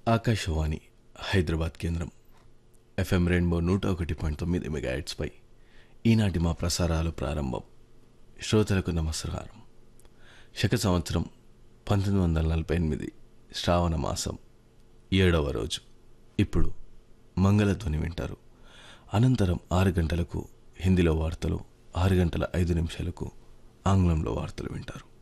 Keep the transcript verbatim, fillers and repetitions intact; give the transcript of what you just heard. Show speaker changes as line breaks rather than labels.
ఆకాశవాణి హైదరాబాద్ కేంద్రం FM rainbow నూట ఒకటి పాయింట్ తొమ్మిది మెగాహెర్ట్జ్పై ఈనాటి మా ప్రసారాలు ప్రారంభం. శ్రోతలకు నమస్కారం. శక సంవత్సరం పంతొమ్మిది వందల నలభై ఎనిమిది శ్రావణ మాసం ఏడవ రోజు. ఇప్పుడు మంగళధ్వని వింటారు. అనంతరం ఆరు గంటలకు హిందీలో వార్తలు, ఆరు గంటల ఐదు నిమిషాలకు ఆంగ్లంలో వార్తలు వింటారు.